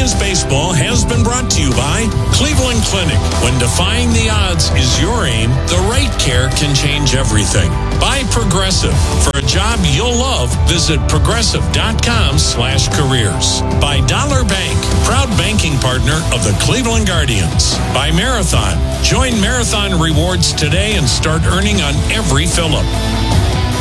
Guardians baseball has been brought to you by Cleveland Clinic. When defying the odds is your aim, the right care can change everything. By Progressive. For a job you'll love, visit progressive.com/careers. By Dollar Bank, proud banking partner of the Cleveland Guardians. By Marathon. Join Marathon Rewards today and start earning on every fill-up.